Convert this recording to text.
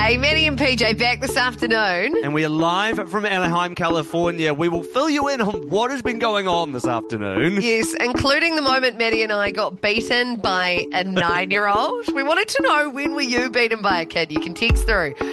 Hey, Maddie and PJ back this afternoon. And we are live from Anaheim, California. We will fill you in on what has been going on this afternoon. Yes, including the moment Maddie and I got beaten by a 9-year-old. We wanted to know, when were you beaten by a kid? You can text through